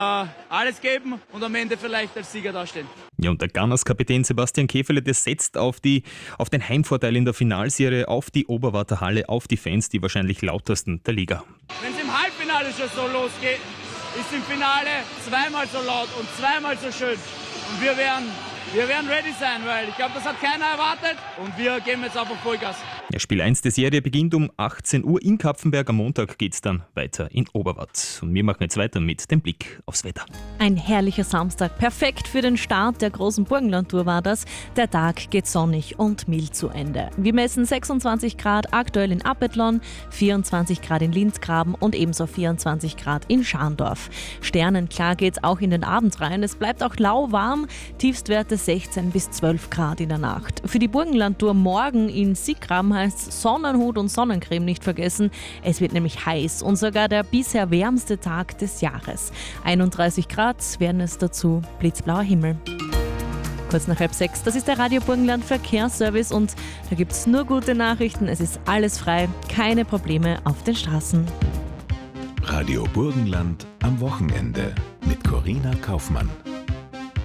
Alles geben und am Ende vielleicht als Sieger dastehen. Ja, und der Gunners-Kapitän Sebastian Käferle, der setzt auf den Heimvorteil in der Finalserie, auf die Oberwarter Halle, auf die Fans, die wahrscheinlich lautesten der Liga. Wenn es im Halbfinale schon so losgeht, ist im Finale zweimal so laut und zweimal so schön. Und wir werden ready sein, weil ich glaube, das hat keiner erwartet und wir geben jetzt einfach Vollgas. Ja, Spiel 1 der Serie beginnt um 18 Uhr in Kapfenberg. Am Montag geht es dann weiter in Oberwart. Und wir machen jetzt weiter mit dem Blick aufs Wetter. Ein herrlicher Samstag, perfekt für den Start der großen Burgenlandtour war das. Der Tag geht sonnig und mild zu Ende. Wir messen 26 Grad aktuell in Appetlon, 24 Grad in Linzgraben und ebenso 24 Grad in Scharndorf. Sternenklar geht's auch in den Abend rein. Es bleibt auch lauwarm, Tiefstwerte 16 bis 12 Grad in der Nacht. Für die Burgenlandtour morgen in Sieggraben heißt Sonnenhut und Sonnencreme nicht vergessen. Es wird nämlich heiß und sogar der bisher wärmste Tag des Jahres. 31 Grad werden es dazu, blitzblauer Himmel. Kurz nach 5:30, das ist der Radio Burgenland Verkehrsservice und da gibt es nur gute Nachrichten. Es ist alles frei, keine Probleme auf den Straßen. Radio Burgenland am Wochenende mit Corinna Kaufmann.